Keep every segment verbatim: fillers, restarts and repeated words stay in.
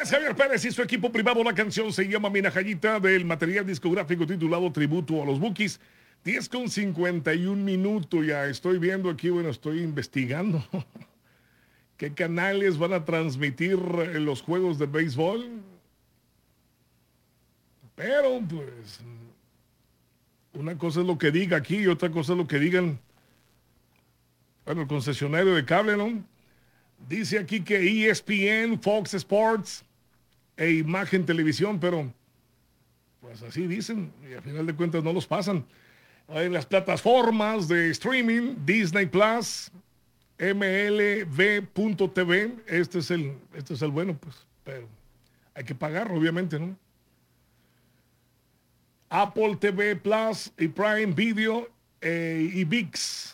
es Javier Pérez y su equipo privado. La canción se llama Minajayita, del material discográfico titulado Tributo a los Bukis. diez con cincuenta y un minutos. Ya estoy viendo aquí, bueno, estoy investigando qué canales van a transmitir los juegos de béisbol. Pero, pues, una cosa es lo que diga aquí y otra cosa es lo que digan, bueno, el concesionario de cable, ¿no? Dice aquí que E S P N, Fox Sports e Imagen Televisión, pero pues así dicen y al final de cuentas no los pasan. En las plataformas de streaming, Disney Plus, M L B punto T V, este es el, este es el bueno, pues, pero hay que pagar, obviamente, ¿no? Apple T V Plus y Prime Video eh, y V I X.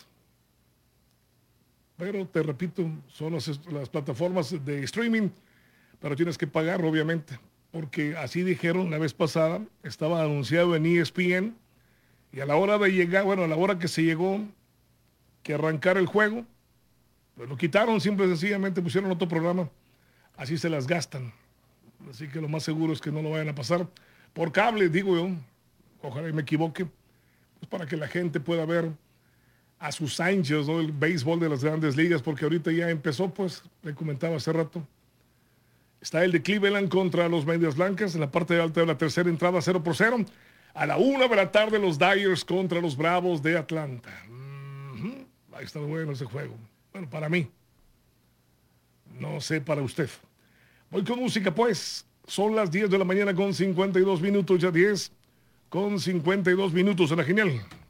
Pero te repito, son las, las plataformas de streaming, pero tienes que pagar, obviamente, porque así dijeron la vez pasada, estaba anunciado en E S P N, y a la hora de llegar, bueno, a la hora que se llegó, que arrancar el juego, pues lo quitaron, simple y sencillamente pusieron otro programa, así se las gastan. Así que lo más seguro es que no lo vayan a pasar por cable, digo yo, ojalá y me equivoque, pues para que la gente pueda ver a sus anchos, ¿no?, el béisbol de las grandes ligas, porque ahorita ya empezó, pues, le comentaba hace rato. Está el de Cleveland contra los Medias Blancas en la parte alta de la tercera entrada, cero por cero. A la una de la tarde, los Dyers contra los Bravos de Atlanta. Mm-hmm. Ahí está bueno ese juego. Bueno, para mí. No sé para usted. Voy con música, pues. Son las diez de la mañana con cincuenta y dos minutos, ya diez con cincuenta y dos minutos en la genial.